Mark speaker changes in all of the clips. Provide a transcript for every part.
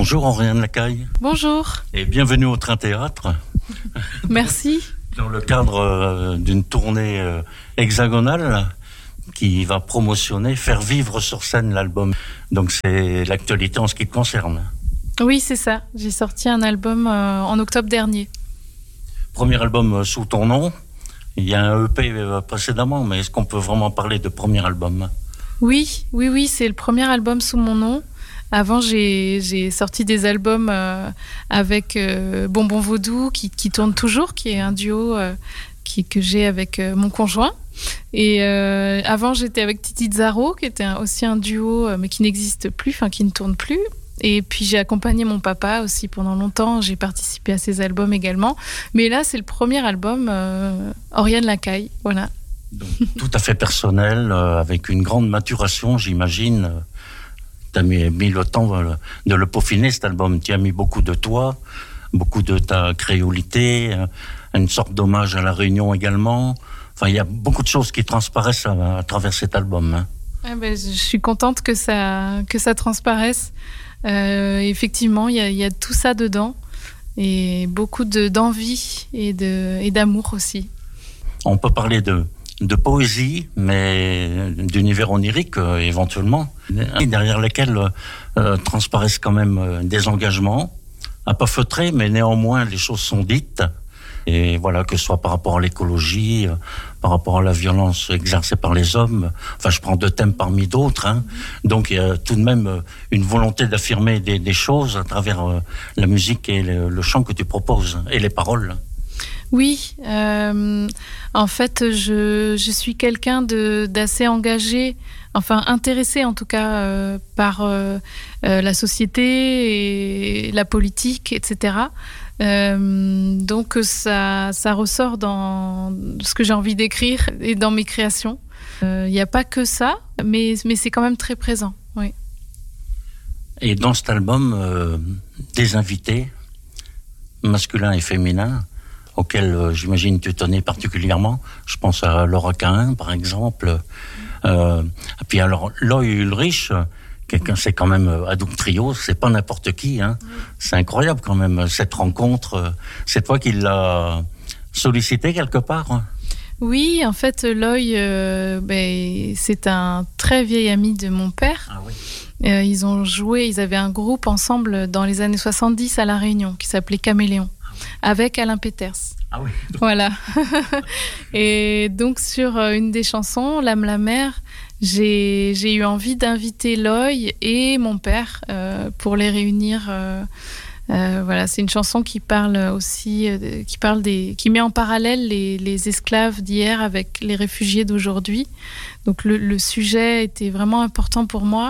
Speaker 1: Bonjour Oriane Lacaille.
Speaker 2: Bonjour.
Speaker 1: Et bienvenue au Train Théâtre.
Speaker 2: Merci.
Speaker 1: Dans le cadre d'une tournée hexagonale qui va promotionner, faire vivre sur scène l'album. Donc c'est l'actualité en ce qui te concerne.
Speaker 2: Oui, c'est ça. J'ai sorti un album en octobre dernier.
Speaker 1: Premier album sous ton nom. Il y a un EP précédemment, mais est-ce qu'on peut vraiment parler de premier album ?
Speaker 2: Oui, c'est le premier album sous mon nom. Avant, j'ai sorti des albums avec Bonbon Vaudou, qui tourne toujours, qui est un duo que j'ai avec mon conjoint. Et avant, j'étais avec Titi Zaro, qui était aussi un duo, mais qui n'existe plus, enfin qui ne tourne plus. Et puis j'ai accompagné mon papa aussi pendant longtemps. J'ai participé à ses albums également. Mais là, c'est le premier album Oriane Lacaille, voilà.
Speaker 1: Donc, tout à fait personnel, avec une grande maturation, j'imagine. Tu as mis le temps de le peaufiner, cet album. Tu as mis beaucoup de toi, beaucoup de ta créolité, une sorte d'hommage à La Réunion également. Enfin, il y a beaucoup de choses qui transparaissent à travers cet album. Hein.
Speaker 2: Ah ben, je suis contente que ça transparaisse. Effectivement, il y a tout ça dedans. Et beaucoup d'envie et d'amour aussi. On
Speaker 1: peut parler de poésie, mais d'univers onirique éventuellement, derrière lesquels transparaissent quand même des engagements, à pas feutrés, mais néanmoins les choses sont dites. Et voilà, que ce soit par rapport à l'écologie, par rapport à la violence exercée par les hommes. Enfin, je prends deux thèmes parmi d'autres. Hein. Donc, il y a tout de même une volonté d'affirmer des choses à travers la musique et le chant que tu proposes, et les paroles.
Speaker 2: Oui, en fait, je suis quelqu'un d'assez engagé, enfin intéressé en tout cas par la société et la politique, etc. Donc ça ressort dans ce que j'ai envie d'écrire et dans mes créations. Il n'y a pas que ça, mais c'est quand même très présent. Oui.
Speaker 1: Et dans cet album, des invités, masculins et féminins, auxquels j'imagine tu tenais particulièrement. Je pense à Laura Cahin, par exemple. Et puis alors, Loïc Ulrich, c'est quand même Hadouk Trio, c'est pas n'importe qui. Hein. C'est incroyable quand même, cette rencontre. C'est toi qui l'as sollicité quelque part, hein.
Speaker 2: Oui, en fait, Loïc, c'est un très vieil ami de mon père.
Speaker 1: Ah oui.
Speaker 2: Ils avaient un groupe ensemble dans les années 70 à La Réunion, qui s'appelait Caméléon. Avec Alain Peters.
Speaker 1: Ah oui.
Speaker 2: Voilà. Et donc sur une des chansons, L'âme la mer, j'ai eu envie d'inviter Loïc et mon père pour les réunir. Voilà, c'est une chanson qui parle aussi, qui met en parallèle les esclaves d'hier avec les réfugiés d'aujourd'hui. Donc le sujet était vraiment important pour moi.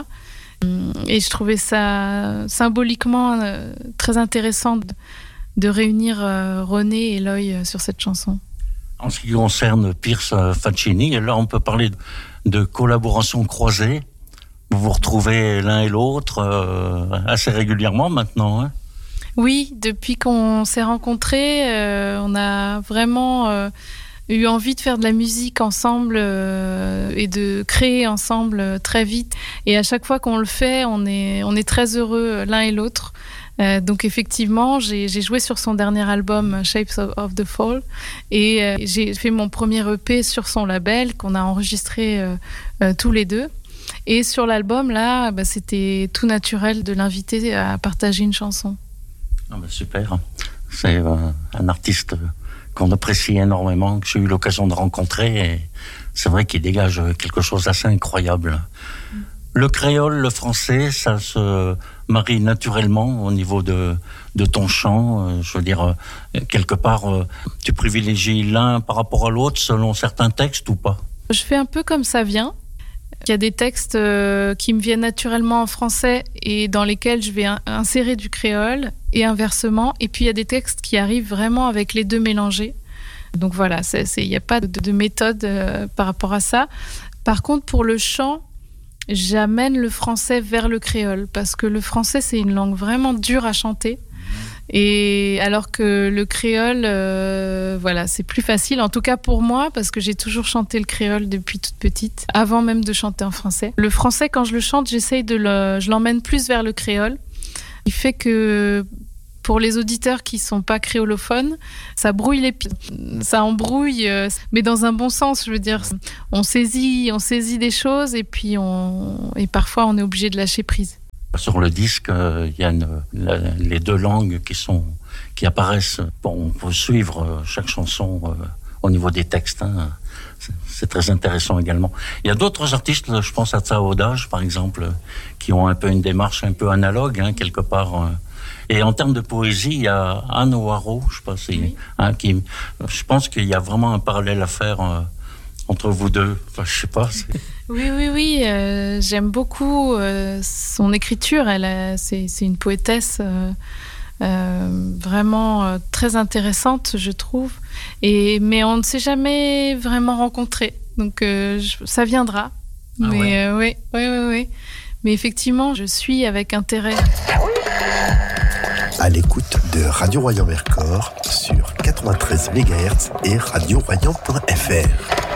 Speaker 2: Et je trouvais ça symboliquement très intéressant de réunir René et Loïc sur cette chanson.
Speaker 1: En ce qui concerne Pierce Faccini, là on peut parler de collaboration croisée. Vous vous retrouvez l'un et l'autre assez régulièrement maintenant, hein ?
Speaker 2: Oui, depuis qu'on s'est rencontrés, on a vraiment eu envie de faire de la musique ensemble et de créer ensemble très vite. Et à chaque fois qu'on le fait, on est très heureux l'un et l'autre. Donc effectivement, j'ai joué sur son dernier album Shapes of the Fall et j'ai fait mon premier EP sur son label qu'on a enregistré tous les deux. Et sur l'album là, c'était tout naturel de l'inviter à partager une chanson.
Speaker 1: Ah super, c'est un artiste qu'on apprécie énormément, que j'ai eu l'occasion de rencontrer et c'est vrai qu'il dégage quelque chose d'assez incroyable. Le créole, le français, ça se marie naturellement au niveau de ton chant. Je veux dire, quelque part, tu privilégies l'un par rapport à l'autre selon certains textes ou pas ?
Speaker 2: Je fais un peu comme ça vient. Il y a des textes qui me viennent naturellement en français et dans lesquels je vais insérer du créole et inversement. Et puis il y a des textes qui arrivent vraiment avec les deux mélangés. Donc voilà, il n'y a pas de méthode par rapport à ça. Par contre, pour le chant, j'amène le français vers le créole parce que le français, c'est une langue vraiment dure à chanter. Et alors que le créole, c'est plus facile, en tout cas pour moi, parce que j'ai toujours chanté le créole depuis toute petite, avant même de chanter en français. Le français, quand je le chante, je l'emmène plus vers le créole. Il fait que pour les auditeurs qui sont pas créolophones, ça brouille les pistes, ça embrouille, mais dans un bon sens. Je veux dire, on saisit des choses et puis parfois on est obligé de lâcher prise.
Speaker 1: Sur le disque, il y a les 2 langues qui apparaissent. Bon, on peut suivre chaque chanson au niveau des textes. Hein. C'est très intéressant également. Il y a d'autres artistes, je pense à Tsaodage par exemple, qui ont un peu une démarche un peu analogue, hein, quelque part. Et en termes de poésie, il y a Anne Waro, je sais pas si, hein, je pense qu'il y a vraiment un parallèle à faire entre vous deux. Enfin, je sais pas.
Speaker 2: Oui. J'aime beaucoup son écriture. C'est une poétesse vraiment très intéressante, je trouve. Mais on ne s'est jamais vraiment rencontrés. Donc ça viendra.
Speaker 1: Ah
Speaker 2: mais oui. Mais effectivement, je suis avec intérêt.
Speaker 3: À l'écoute de Radio Royan Vercors sur 93 MHz et radioroyan.fr.